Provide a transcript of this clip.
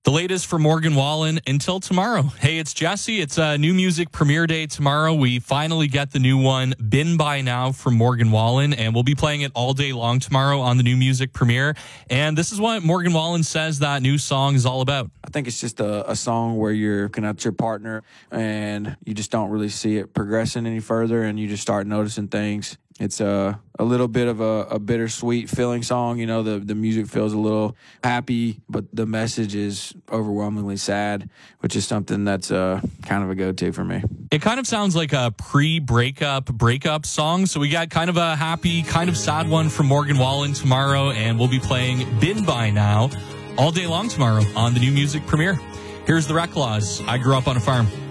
The latest for Morgan Wallen until tomorrow. Hey, it's Jesse. It's a new music premiere day tomorrow. We finally get the new one, Been By Now, from Morgan Wallen, and we'll be playing it all day long tomorrow on the new music premiere. And this is what Morgan Wallen says that new song is all about. I think it's just a song where you're looking at your partner and you just don't really see it progressing any further, and you just start noticing things. It's a little bit of a bittersweet feeling song. You know, the music feels a little happy, but the message is overwhelmingly sad, which is something that's kind of a go-to for me. It kind of sounds like a breakup song. So we got kind of a happy, kind of sad one from Morgan Wallen tomorrow, and we'll be playing Been By Now all day long tomorrow on the new music premiere. Here's the Rec Laws. I grew up on a farm.